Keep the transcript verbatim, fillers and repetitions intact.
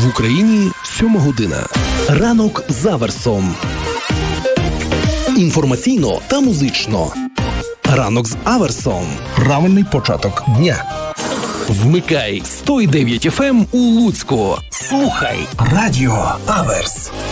В Україні сьома година. Ранок з Аверсом. Інформаційно та музично. Ранок з Аверсом. Правильний початок дня. Вмикай сто дев'ять еф ем у Луцьку. Слухай Радіо Аверс.